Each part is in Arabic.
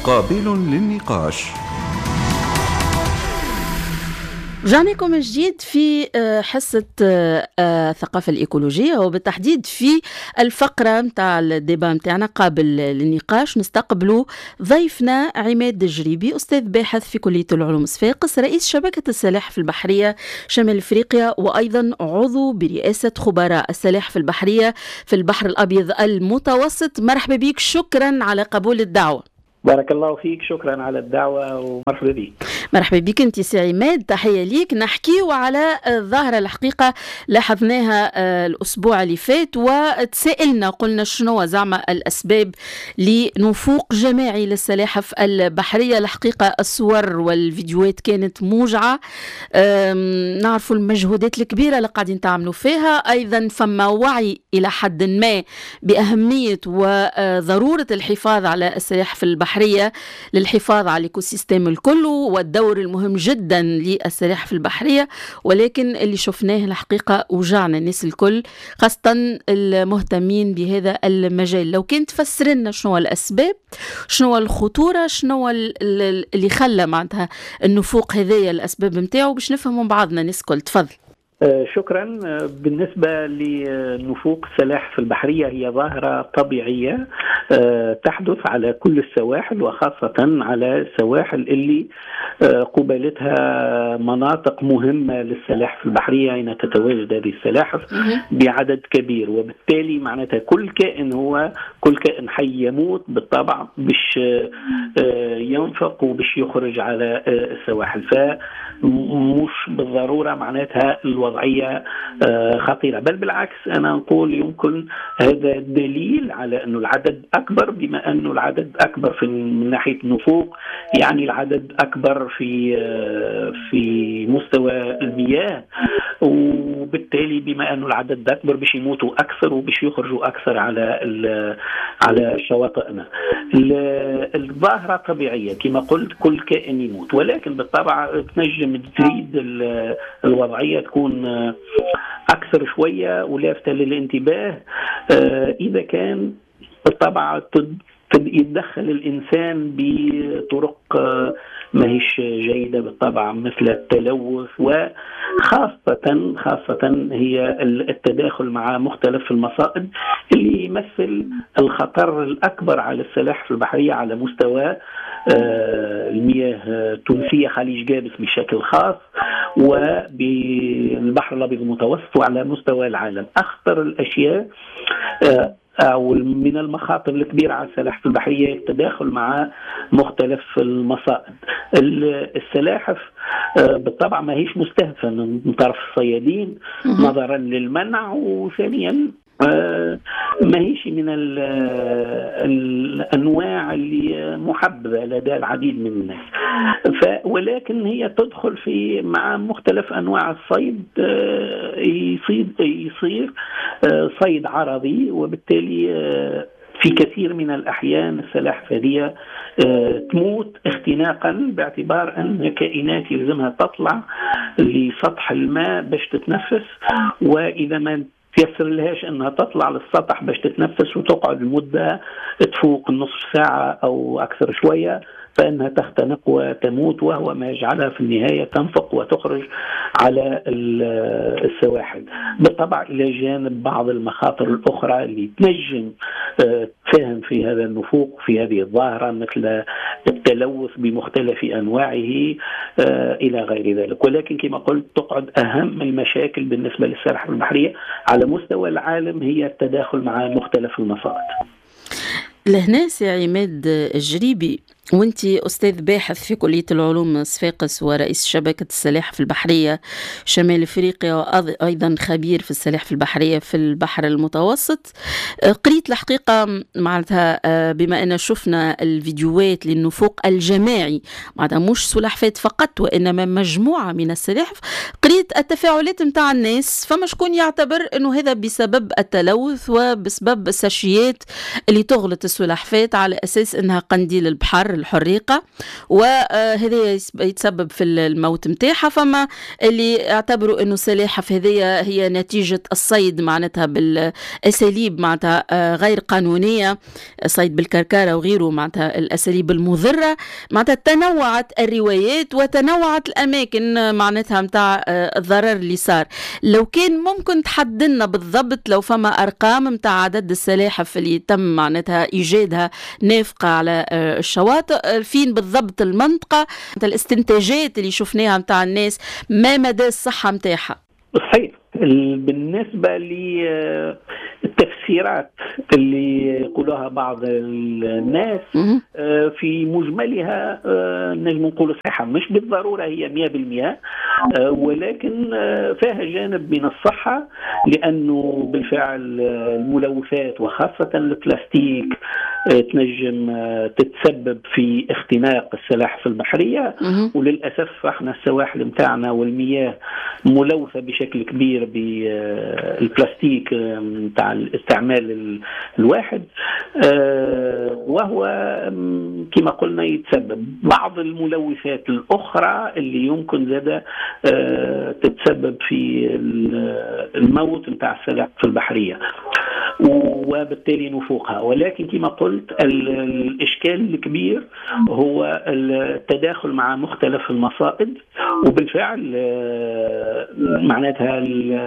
قابل للنقاش. رجعنا لكم من جديد في حصة الثقافة الإيكولوجية، وبالتحديد في الفقرة متاع الديبا متاعنا قابل للنقاش. نستقبلوا ضيفنا عماد الجريبي، أستاذ باحث في كلية العلوم صفاقس، رئيس شبكة السلاحف البحرية شمال أفريقيا، وأيضا عضو برئاسة خبراء السلاحف البحرية في البحر الأبيض المتوسط. مرحبا بك، شكرا على قبول الدعوة. بارك الله فيك، شكرا على الدعوة ومرحبا بك. مرحبا بك انت سي عماد، تحية ليك. نحكيو على الظاهرة الحقيقة لاحظناها الأسبوع اللي فات، وتسائلنا قلنا شنو زعما الأسباب لنفوق جماعي للسلاحف البحرية. الحقيقة الصور والفيديوهات كانت موجعة، نعرفوا المجهودات الكبيرة اللي قاعدين تعملوا فيها، أيضا فما وعي إلى حد ما بأهمية وضرورة الحفاظ على السلاحف البحرية للحفاظ على الإيكوسيستم الكل، والدور المهم جدا للسلاحف البحرية. ولكن اللي شفناه الحقيقة وجعنا الناس الكل، خاصة المهتمين بهذا المجال. لو كنت تفسر لنا شنو الأسباب، شنو الخطورة، شنو اللي خلى معناتها النفوق هذية الأسباب متاعه، باش نفهموا بعضنا الناس الكل. تفضل. شكرا. بالنسبة لنفوق السلاحف البحرية، هي ظاهرة طبيعية تحدث على كل السواحل، وخاصة على السواحل اللي قبالتها مناطق مهمة للسلاحف البحرية أين تتواجد هذه السلاحف بعدد كبير. وبالتالي معناتها كل كائن حي يموت بالطبع باش ينفق وباش يخرج على السواحل، فمش بالضرورة معناتها الوضعية خطيرة، بل بالعكس أنا نقول يمكن هذا دليل على أنه العدد أكبر. بما أنه العدد أكبر من ناحية النفوق، يعني العدد أكبر في مستوى المياه، وبالتالي بما أنه العدد أكبر باش يموتوا أكثر وباش يخرجوا أكثر على شواطئنا. الظاهرة طبيعية كما قلت، كل كائن يموت، ولكن بالطبع تنجم تزيد الوضعية تكون أكثر شوية ولافتة للانتباه إذا كان بالطبع يتدخل الإنسان بطرق ما هيش جيدة بالطبع، مثل التلوث، وخاصة هي التداخل مع مختلف المصائد اللي يمثل الخطر الأكبر على السلاحف البحرية على مستوى المياه التونسية، خليج جابس بشكل خاص، وبالبحر الأبيض المتوسط، وعلى مستوى العالم. أخطر الأشياء أو من المخاطر الكبيرة على السلاحف البحرية التداخل مع مختلف المصائد. السلاحف بالطبع ما هيش مستهدفة من طرف الصيادين نظرا للمنع، وثانيا ما هيش من الأنواع اللي محببة لدى العديد من الناس، ولكن هي تدخل مع مختلف أنواع الصيد، يصير صيد عرضي، وبالتالي في كثير من الأحيان السلاحف هذه تموت اختناقا، باعتبار أن كائنات يلزمها تطلع لسطح الماء باش تتنفس، وإذا ما يسر لهاش أنها تطلع للسطح باش تتنفس وتقعد المدة تفوق نصف ساعة أو أكثر شوية، فإنها تختنق وتموت، وهو ما يجعلها في النهاية تنفق وتخرج على السواحل. بالطبع إلى جانب بعض المخاطر الأخرى اللي تنجم تفهم في هذا النفوق في هذه الظاهرة، مثل التلوث بمختلف أنواعه إلى غير ذلك. ولكن كما قلت، تقعد أهم المشاكل بالنسبة للسلاحف البحرية على مستوى العالم هي التداخل مع مختلف المصائد. لهنا سي عماد الجريبي، وانت أستاذ باحث في كلية العلوم صفاقس ورئيس شبكة السلاحف البحرية شمال أفريقيا، وأيضا خبير في السلاحف البحرية في البحر المتوسط. قريت الحقيقة معناتها بما أن شفنا الفيديوهات للنفوق الجماعي، معناتها مش سلحفات فقط وإنما مجموعة من السلاحف، قريت التفاعلات متاع الناس. فما شكون يعتبر أنه هذا بسبب التلوث وبسبب الساشيات اللي تغلط السلحفات على أساس أنها قنديل البحر، الحريقة، وهذا يتسبب في الموت متاعها. فما اللي اعتبروا انه السلاحف هذه هي نتيجة الصيد معناتها بالاساليب معناتها غير قانونية، صيد بالكركارة وغيره، معناتها الاساليب المضرة. معناتها تنوعت الروايات وتنوعت الاماكن معناتها متاع الضرر اللي صار. لو كان ممكن تحددنا بالضبط لو فما ارقام متاع عدد السلاحف اللي تم معناتها ايجادها نافقة على الشواطئ، فين بالضبط المنطقة، الاستنتاجات اللي شفناها متاع الناس، ما مدى الصحة متاعها؟ صحيح. بالنسبة للتفسيرات اللي يقولها بعض الناس في مجملها نجم نقول صحيحة، مش بالضرورة هي 100%، ولكن فيها جانب من الصحة، لأنه بالفعل الملوثات وخاصة البلاستيك تنجم تتسبب في اختناق السلاحف البحرية. وللأسف احنا السواحل متاعنا والمياه ملوثة بشكل كبير بالبلاستيك متاع الاستعمال الواحد، وهو كما قلنا يتسبب بعض الملوثات الأخرى اللي يمكن زادة تتسبب في الموت متاع السلاحف البحرية وبالتالي نفوقها. ولكن كما قلت الإشكال الكبير هو التداخل مع مختلف المصائد، وبالفعل معناتها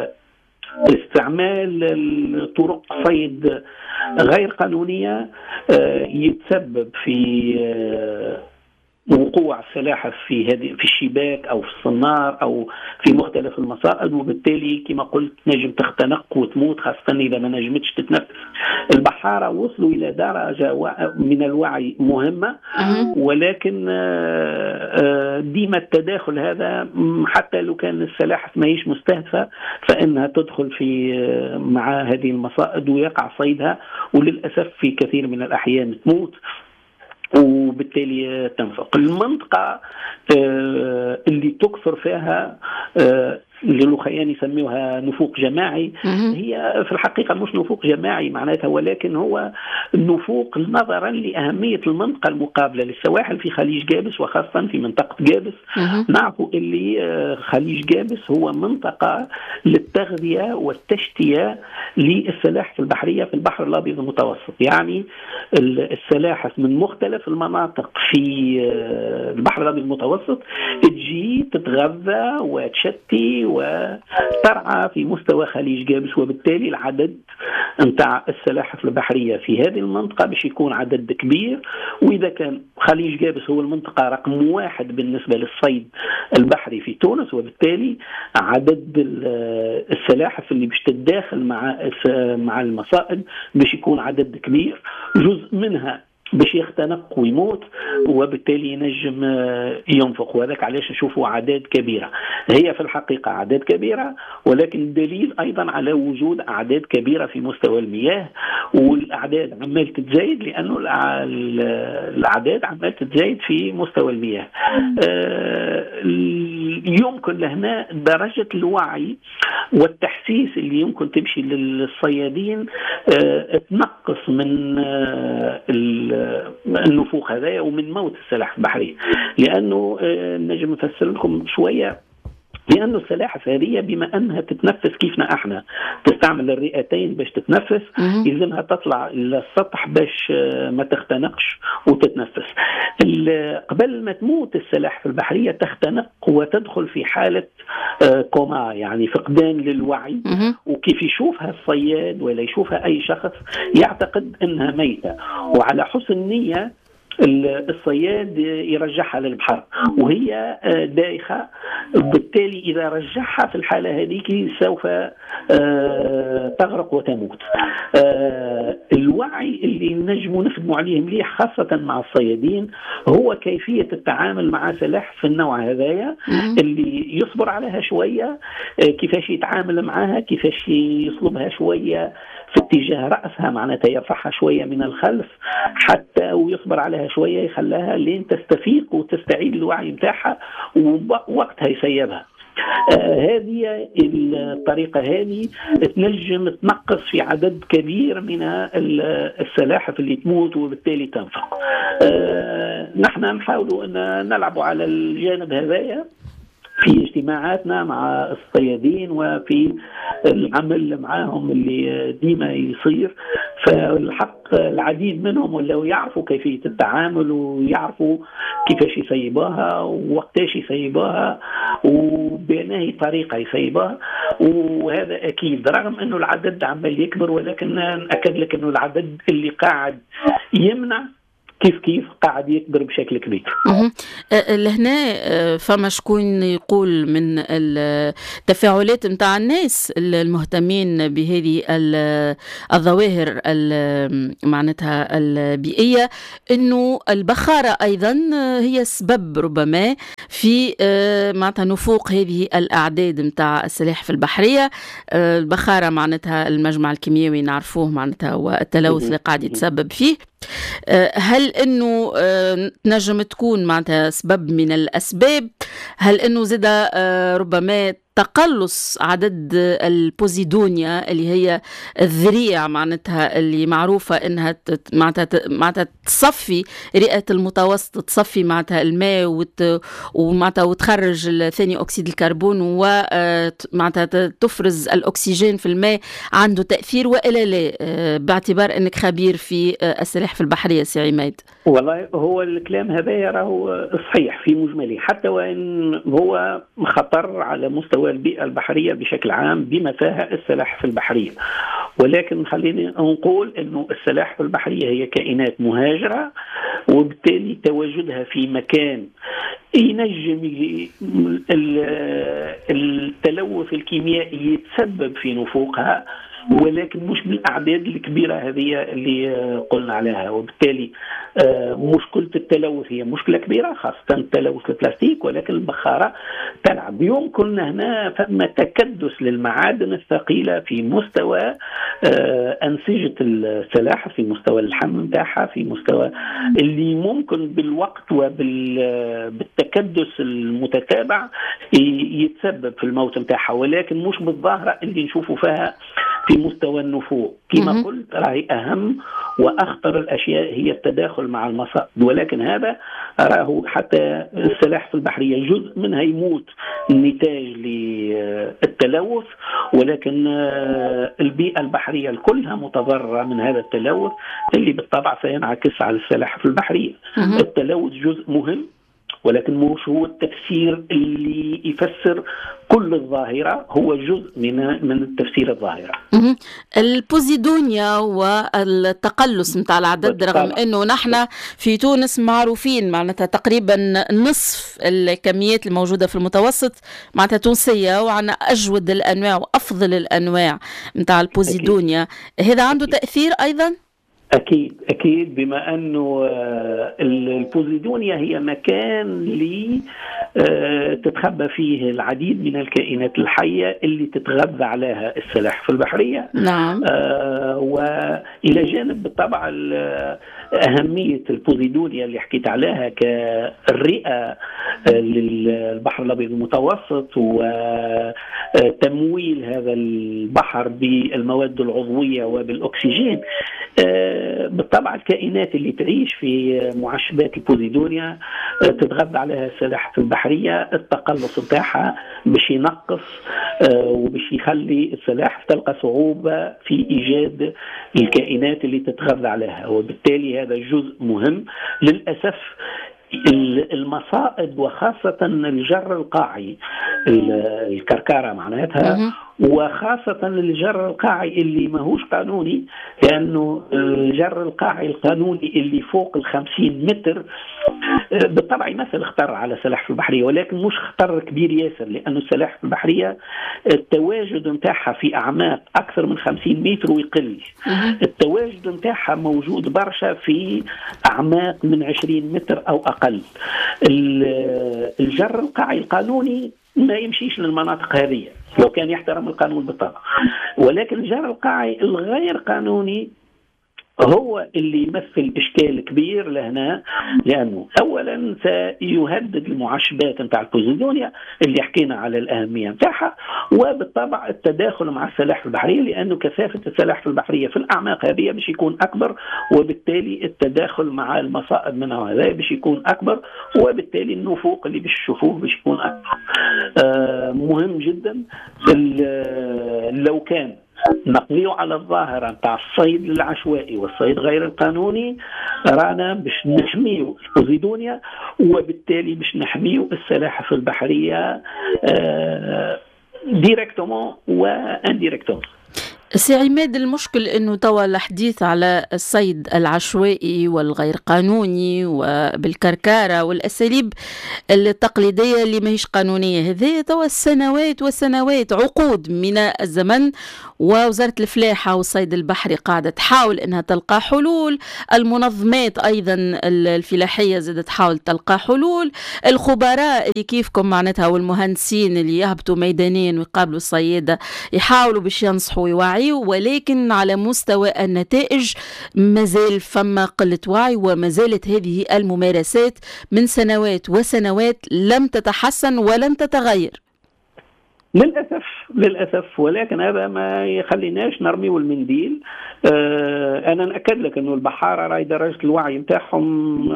استعمال طرق صيد غير قانونية يتسبب في وقوع السلاحف في الشباك أو في الصنار أو في مختلف المصائد، وبالتالي كما قلت نجم تختنق وتموت، خاصة إذا ما نجمتش تتنفس. البحارة وصلوا إلى درجة من الوعي مهمة، ولكن ديما التداخل هذا حتى لو كان السلاحف ما هيش مستهدفة فإنها تدخل في مع هذه المصائد ويقع صيدها، وللأسف في كثير من الأحيان تموت وبالتالي تنفق. المنطقة اللي تكثر فيها اللي الخيان يسميوها نفوق جماعي، هي في الحقيقة مش نفوق جماعي معناتها، ولكن هو نفوق نظرا لأهمية المنطقة المقابلة للسواحل في خليج جابس، وخاصة في منطقة جابس. نعرف اللي خليج جابس هو منطقة للتغذية والتشتية للسلاحف البحرية في البحر الأبيض المتوسط. يعني السلاحف من مختلف المناطق في البحر الأبيض المتوسط تجي تتغذى وتشتي وترعى في مستوى خليج جابس، وبالتالي العدد نتاع السلاحف البحرية في هذه المنطقة باش يكون عدد كبير. وإذا كان خليج جابس هو المنطقة رقم 1 بالنسبة للصيد البحري في تونس، وبالتالي عدد السلاحف اللي باش تتداخل مع المصائد باش يكون عدد كبير، جزء منها باش يختنق ويموت وبالتالي ينجم ينفق. وذلك علاش نشوفوا أعداد كبيرة. هي في الحقيقة أعداد كبيرة، ولكن دليل أيضا على وجود أعداد كبيرة في مستوى المياه، والأعداد عمال تتزايد لأنه الأعداد عمال تتزايد في مستوى المياه. يمكن لهنا درجة الوعي والتحسيس اللي يمكن تمشي للصيادين تنقص من النفوق هذا ومن موت السلاحف البحرية، لأنه نجم نفسر لكم شوية. لأنه السلاحف هذه بما أنها تتنفس كيفنا احنا، تستعمل الرئتين باش تتنفس، يلزمها تطلع للسطح باش ما تختنقش وتتنفس. قبل ما تموت السلاحف البحرية تختنق وتدخل في حالة كوما، يعني فقدان للوعي، وكيف يشوفها الصياد ولا يشوفها أي شخص يعتقد أنها ميتة، وعلى حسن نية الصياد يرجعها للبحر وهي دايخة. بالتالي إذا رجعها في الحالة هذه سوف تغرق وتموت. الوعي اللي نجم نخدموا عليه مليح خاصة مع الصيادين هو كيفية التعامل مع سلاحف النوع هذايا، اللي يصبر عليها شوية، كيفاش يتعامل معها، كيفاش يصلبها شوية في اتجاه رأسها، معناتها يرفعها شوية من الخلف حتى ويصبر عليها شوية، يخليها لين تستفيق وتستعيد الوعي متاعها، ووقتها يسيبها. هذه الطريقة هذه تنجم تنقص في عدد كبير من السلاحف اللي تموت وبالتالي تنفق. نحن نحاول أن نلعب على الجانب هذايا في اجتماعاتنا مع الصيادين وفي العمل معاهم اللي ديما يصير. فالحق العديد منهم ولو يعرفوا كيفية التعامل ويعرفوا كيفاش يسيبوها ووقتاش يسيبوها وبأنهي طريقة يسيبوها. وهذا أكيد رغم أنه العدد عمال يكبر، ولكن نأكد لك أنه العدد اللي قاعد يمنع كيف قاعد يكبر بشكل كبير. لهنا فما شكون يقول من التفاعلات متاع الناس المهتمين بهذه الظواهر معناتها البيئية انه البخارة ايضا هي سبب ربما في معناتها نفوق هذه الاعداد متاع السلاحف البحرية. البخارة معناتها المجمع الكيميائي نعرفوه معناتها والتلوث اللي قاعد يتسبب فيه. هل انه تنجم تكون معناتها سبب من الاسباب؟ هل انه زاد ربما تقلص عدد البوزيدونيا اللي هي الذريع معناتها اللي معروفة انها معناتها تصفي رئة المتوسط، تصفي معناتها الماء ومعناتها وتخرج ثاني اكسيد الكربون ومعناتها تفرز الاكسجين في الماء، عنده تأثير وإلا لا؟ باعتبار انك خبير في السلاحف البحرية سي عماد. والله هو الكلام هذا راهو صحيح في مجمله، حتى وان هو خطر على مستوى البيئة البحرية بشكل عام بما فيها السلاحف البحرية. ولكن خليني نقول انه السلاحف البحرية هي كائنات مهاجرة، وبالتالي تواجدها في مكان ينجم التلوث الكيميائي يتسبب في نفوقها، ولكن مش بالأعداد الكبيرة هذه اللي قلنا عليها. وبالتالي مشكلة التلوث هي مشكلة كبيرة، خاصة تلوث البلاستيك، ولكن البخارة تلعب. يمكن هنا فما تكدس للمعادن الثقيلة في مستوى أنسجة السلاحف، في مستوى اللحم متاعها، في مستوى اللي ممكن بالوقت وبالتكدس المتتابع يتسبب في الموت متاعها، ولكن مش بالظاهرة اللي نشوفوا فيها في مستوى النفوق. كما قلت راهي أهم وأخطر الأشياء هي التداخل مع المصائب، ولكن هذا راه حتى السلاحف البحرية جزء منها يموت نتاج للتلوث، ولكن البيئة البحرية كلها متضررة من هذا التلوث اللي بالطبع سينعكس على السلاحف البحرية. التلوث جزء مهم، ولكن مش هو التفسير اللي يفسر كل الظاهرة، هو جزء من التفسير الظاهرة. البوزيدونيا والتقلص متاع العدد، رغم انه نحن في تونس معروفين معناتها تقريبا نصف الكميات الموجودة في المتوسط معناتها تونسية، وعنا اجود الانواع وافضل الانواع متاع البوزيدونيا. هذا عنده تأثير ايضا؟ أكيد بما أنه البوزيدونيا هي مكان اللي تتخبى فيه العديد من الكائنات الحية اللي تتغذى عليها السلاحف البحرية. نعم. وإلى جانب بالطبع أهمية البوزيدونيا اللي حكيت عليها كالرئة للبحر الأبيض المتوسط وتمويل هذا البحر بالمواد العضوية وبالأكسجين. بالطبع الكائنات اللي تعيش في معشبات البوزيدونيا تتغذى عليها السلاحف البحرية، التقلص بتاعها باش ينقص وباش يخلي السلاحف تلقى صعوبة في إيجاد الكائنات اللي تتغذى عليها، وبالتالي هذا جزء مهم. للأسف المصائد وخاصة الجر القاعي، الكركارة معناتها، وخاصة الجر القاعي اللي ماهوش قانوني، لأنه الجر القاعي القانوني اللي فوق 50 متر بالطبع يمثل خطر على السلاحف البحرية، ولكن مش خطر كبير ياسر، لأن السلاحف البحرية التواجد متاعها في أعماق أكثر من 50 متر ويقل. التواجد متاعها موجود برشا في أعماق من 20 متر أو أقل. الجر القاعي القانوني ما يمشيش للمناطق هذه لو كان يحترم القانون بالطبع، ولكن الجر القاعي الغير قانوني هو اللي يمثل إشكال كبير لهنا، لأنه أولا سيهدد المعشبات نتاع البوزيدونيا اللي حكينا على الأهمية نتاعها، وبالطبع التداخل مع السلاحف البحرية، لأنه كثافة السلاحف البحرية في الأعماق هذه باش يكون أكبر، وبالتالي التداخل مع المصائد منها هذا باش يكون أكبر، وبالتالي النفوق اللي باش تشوفوه باش يكون أكبر. مهم جدا لو كان نقضيه على الظاهرة نتاع الصيد العشوائي والصيد غير القانوني، رانا باش نحميو البوزيدونيا، وبالتالي باش نحميو السلاحف البحرية ديريكتومون وانديريكتومون. سي عماد، المشكل انه توا الحديث على الصيد العشوائي والغير قانوني وبالكركارة والاساليب التقليدية اللي ماهيش قانونية، هذه توا سنوات وسنوات عقود من الزمن، ووزارة الفلاحة والصيد البحري قاعدة تحاول انها تلقى حلول، المنظمات ايضا الفلاحية زادت تحاول تلقى حلول، الخبراء اللي كيفكم معناتها والمهندسين اللي يهبطوا ميدانيا ويقابلوا الصيادة يحاولوا باش ينصحوا ويوعوا، ولكن على مستوى النتائج مازال فما قلة وعي، وما زالت هذه الممارسات من سنوات وسنوات لم تتحسن ولم تتغير. للأسف، ولكن هذا ما يخليناش نرميو المنديل. أنا نأكد لك أنه البحارة راي درجة الوعي متاعهم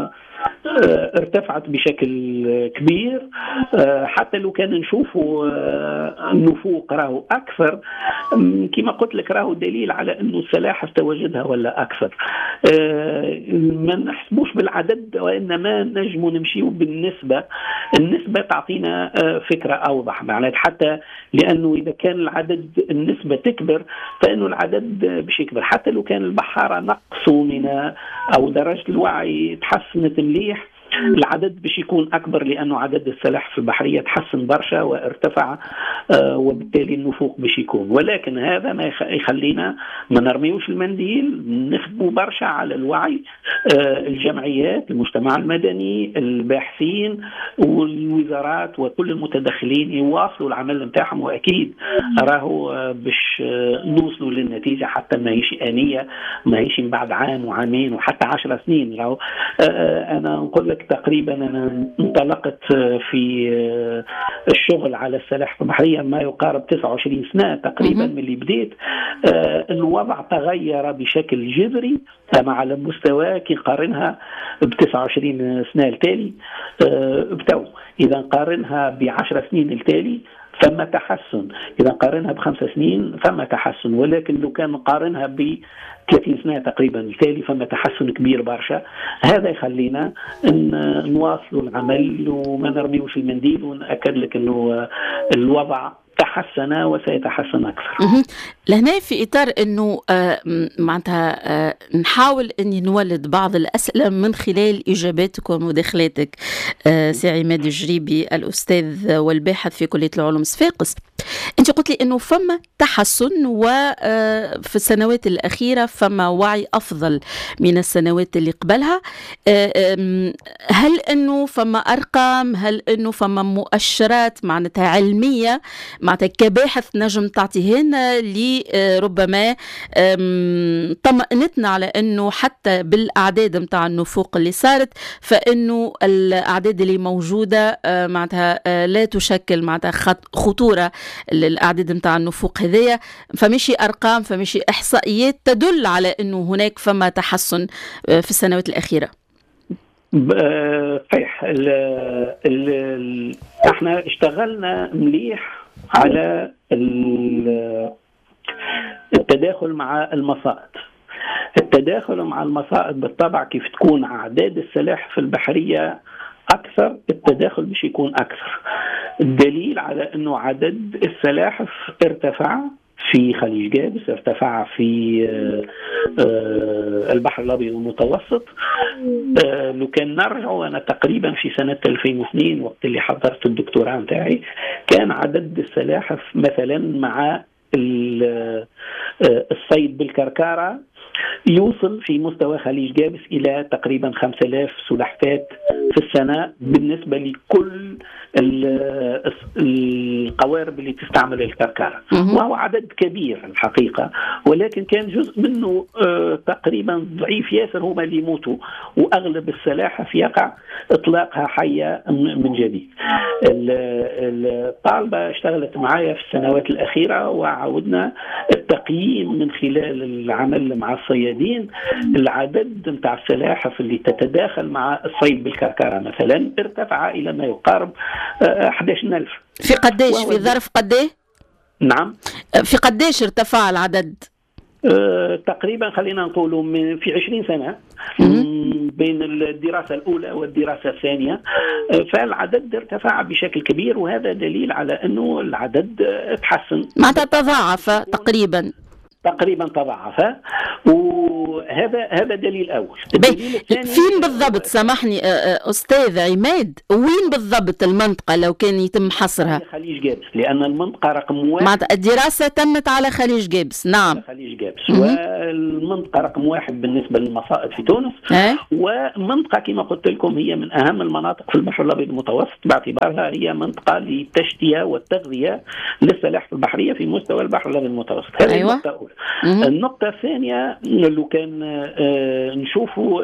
ارتفعت بشكل كبير، حتى لو كان نشوفوا النفوق راهو أكثر، كما قلت لك راهو دليل على أنه السلاحف تواجدها ولا أكثر. ما نحسبوش بالعدد، وإنما نجمو نمشيو بالنسبة. النسبة تعطينا فكرة أوضح، معناتها حتى لأنه إذا كان العدد النسبة تكبر فإنه العدد باش يكبر، حتى لو كان البحارة نقصوا من أو درجة الوعي تحسنت مليح، العدد باش يكون أكبر، لأنه عدد السلاحف البحرية تحسن برشا وارتفع، وبالتالي النفوق باش يكون. ولكن هذا ما يخلينا ما نرميوش المنديل، نخدموا برشا على الوعي. الجمعيات، المجتمع المدني، الباحثين والوزارات وكل المتدخلين يواصلوا العمل نتاعهم، وأكيد راهو باش نوصلوا للنتيجة، حتى ما هيش آنية، ما هيش بعد عام وعامين وحتى 10 سنين. راهو أنا نقول لك تقريبا أنا انطلقت في الشغل على السلاحف البحرية ما يقارب 29 سنة تقريبا من اللي بديت. الوضع تغير بشكل جذري على المستوى كي نقارنها ب 29 سنة التالي بتو. إذا نقارنها ب10 سنين التالي ثم تحسن، إذا نقارنها ب5 سنين ثم تحسن، ولكن لو كان نقارنها ب 30 سنة تقريبا التالي فما تحسن كبير برشا. هذا يخلينا نواصلوا العمل وما نرميوش المنديل، ونأكد لك أنه الوضع تحسن وسيتحسن أكثر. لهنا في إطار أنه معناتها نحاول أن نولد بعض الأسئلة من خلال إجاباتك ومداخلاتك. سي عماد الجريبي الأستاذ والباحث في كلية العلوم صفاقس، أنت قلت لي أنه فما تحسن، وفي السنوات الأخيرة فما وعي أفضل من السنوات اللي قبلها. هل أنه فما أرقام، هل أنه فما مؤشرات معناتها علمية معناتها كباحث نجم تعطيهن لي ربما طمأنتنا على أنه حتى بالأعداد متاع النفوق اللي صارت، فإنه الأعداد اللي موجودة معناتها لا تشكل معناتها خطورة الأعداد متاع النفوق هذية، فمشي أرقام، فمشي إحصائيات تدل على أنه هناك فما تحسن في السنوات الأخيرة. صحيح. احنا اشتغلنا مليح على التداخل مع المصائد. التداخل مع المصائد بالطبع كيف تكون أعداد السلاحف البحرية أكثر، التداخل باش يكون أكثر. الدليل على أنه عدد السلاحف ارتفع في خليج جابس، ارتفع في البحر الأبيض المتوسط. لو كان نرجع أنا تقريبا في سنة 2002 وقت اللي حضرت الدكتوراه متاعي، كان عدد السلاحف مثلا مع الصيد بالكركارة يوصل في مستوى خليج جابس إلى تقريبا 5000 سلحفاة في السنة بالنسبة لكل القوارب اللي تستعمل الكركرة، وهو عدد كبير الحقيقة، ولكن كان جزء منه تقريبا ضعيف ياسر هما اللي يموتوا، وأغلب السلاحف يقع إطلاقها حية من جديد. الطالبة اشتغلت معايا في السنوات الأخيرة وعودنا التقييم من خلال العمل مع الصيادين. العدد متاع السلاحف اللي تتداخل مع الصيد بالكركرة مثلا ارتفع إلى ما يقارب 11,000. في قديش؟ في ظرف قديه؟ نعم، في قديش ارتفع العدد؟ تقريبا خلينا نقول في 20 سنة بين الدراسة الأولى والدراسة الثانية، فالعدد ارتفع بشكل كبير، وهذا دليل على أنه العدد تحسن، معناتها تضاعف تقريبا تضاعف، وهذا دليل أول. الدليل الثاني فين بالضبط؟ سامحني أستاذ عماد، وين بالضبط المنطقة لو كان يتم حصرها؟ خليج جابس، لأن المنطقة رقم 1 معناتها الدراسة تمت على خليج جابس. نعم، خليج جابس، والمنطقة رقم 1 بالنسبة للمصائد في تونس، ومنطقة كما قلت لكم هي من أهم المناطق في البحر الأبيض المتوسط، باعتبارها هي منطقة للتشتية والتغذية للسلاحف البحرية في مستوى البحر الأبيض المتوسط. هذه النقطة الأولى. النقطة الثانية لو كان نشوفوا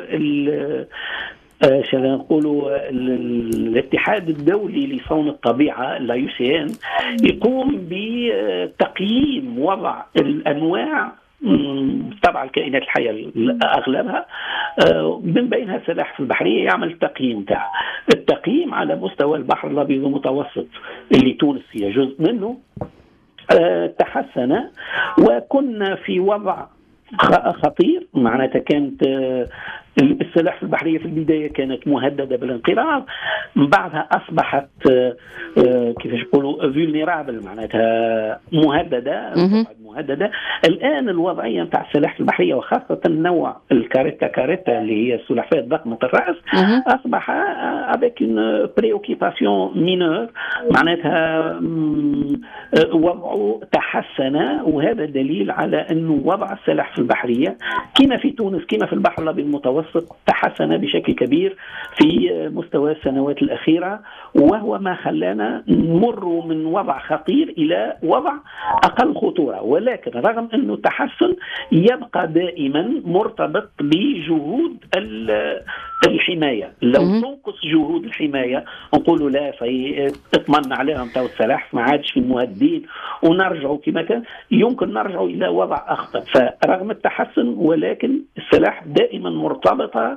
شنو نقولوا الاتحاد الدولي لصون الطبيعة الIUCN يقوم بتقييم وضع الأنواع طبعا الكائنات الحية أغلبها من بينها السلاحف البحرية، يعمل تقييم تاع التقييم على مستوى البحر الأبيض المتوسط اللي تونس هي جزء منه تحسن، وكنا في وضع خطير. معناتها كانت السلاحف البحرية في البداية كانت مهددة بالانقراض، من بعدها أصبحت كيفاش يقولوا vulnerable، معناتها مهددة. الآن الوضعية نتاع السلاحف البحرية وخاصة نوع الكاريتا اللي هي السلحفاة ضخمة الرأس أصبح avec une préoccupation mineure، معناتها وضعه تحسن، وهذا دليل على أنه وضع السلاحف البحرية كما في تونس كما في البحر الأبيض المتوسط تحسن بشكل كبير في مستوى السنوات الأخيرة، وهو ما خلانا نمر من وضع خطير إلى وضع أقل خطورة. ولكن رغم أنه تحسن يبقى دائما مرتبط بجهود الحماية. لو تنقص جهود الحماية نقولوا لا اطمن عليهم تو السلاحف ما عادش في المهددين ونرجعوا كما كان، يمكن نرجعوا إلى وضع أخطر. فرغم التحسن ولكن السلاحف دائما مرتبطة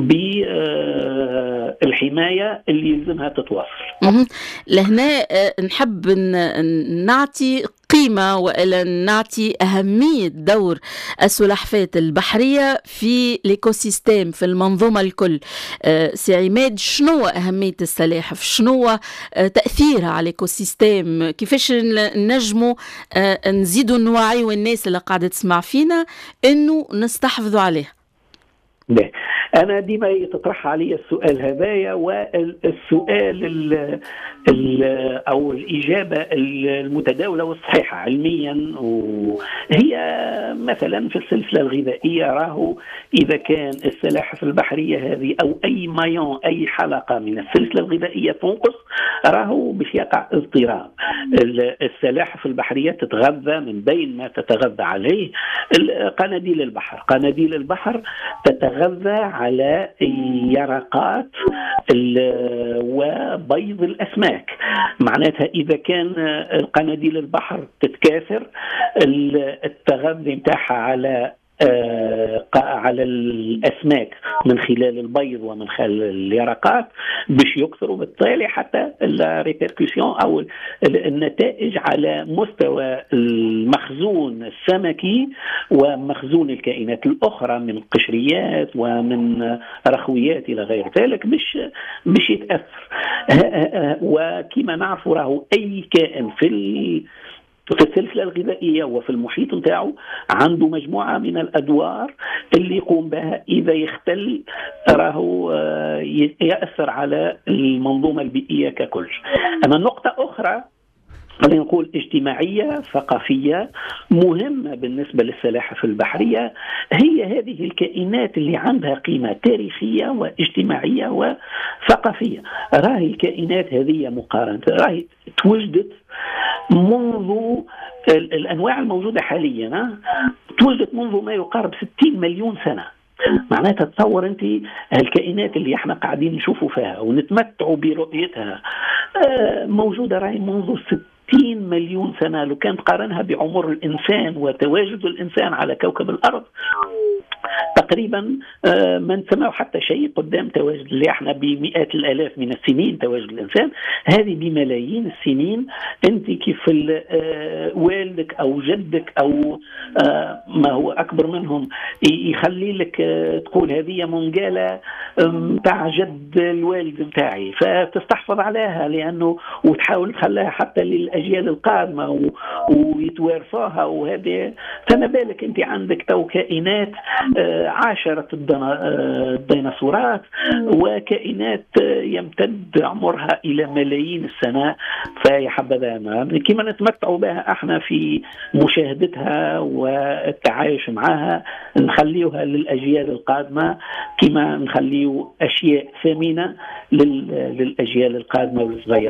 بالحماية اللي يلزمها تتواصل. لهنا نحب نعطي قيمة وإلا نعطي أهمية دور السلحفاة البحرية في الإيكوسيستم، في المنظومة الكل. سي عماد، شنو أهمية السلاحف؟ شنو تأثيرها على الإيكوسيستم؟ كيفاش نجموا نزيدوا نوعي الناس اللي قاعدة تسمع فينا إنه نستحفظوا عليها؟ ده أنا ديما يتطرح علي السؤال هذايا، والسؤال أو الإجابة المتداولة والصحيحة علميا، وهي مثلا في السلسلة الغذائية راهو إذا كان السلاحف البحرية هذه أو أي مايون أي حلقة من السلسلة الغذائية تنقص راهو باش يقع اضطراب. السلاحف البحرية تتغذى من بين ما تتغذى عليه قناديل البحر. قناديل البحر تتغذى على يرقات وبيض الأسماك. معناتها إذا كان القناديل البحر تتكاثر التغذي متاعها على الأسماك من خلال البيض ومن خلال اليرقات باش يكثروا، بالتالي حتى الريبركسيون أو النتائج على مستوى المخزون السمكي ومخزون الكائنات الأخرى من قشريات ومن رخويات إلى غير ذلك باش يتأثر. وكما نعرف راهو أي كائن في السلسلة الغذائية وفي المحيط نتاعو عنده مجموعة من الأدوار اللي يقوم بها، إذا يختل راهو يأثر على المنظومة البيئية ككل. أما نقطة أخرى خلينا نقول اجتماعية ثقافية مهمة بالنسبة للسلاحف البحرية. هي هذه الكائنات اللي عندها قيمة تاريخية واجتماعية وثقافية. راهي الكائنات هذه مقارنة راهي توجدت منذ الأنواع الموجودة حاليا، توجدت منذ ما يقارب 60 مليون سنة. معناتها تصور أنت الكائنات اللي احنا قاعدين نشوفوا فيها ونتمتعوا برؤيتها موجودة راهي منذ 60 مليون سنة. لو كانت قارنها بعمر الإنسان وتواجد الإنسان على كوكب الأرض تقريبا ما نسمعوا حتى شيء قدام تواجد اللي احنا بمئات الآلاف من السنين تواجد الإنسان. هذه بملايين السنين. أنت كيف والدك أو جدك أو ما هو أكبر منهم يخلي لك تقول هذه منقالة متاع جد الوالد متاعي، فتستحفظ عليها لأنه وتحاول تخليها حتى للأجيال القادمة ويتوارثوها. وهذه فما بالك أنت عندك تو كائنات عاشرة الديناصورات وكائنات يمتد عمرها إلى ملايين السنة. فهي حبذا كما نتمتع بها احنا في مشاهدتها والتعايش معها، نخليها للأجيال القادمة كما نخليه أشياء ثمينة للأجيال القادمة والصغيرة.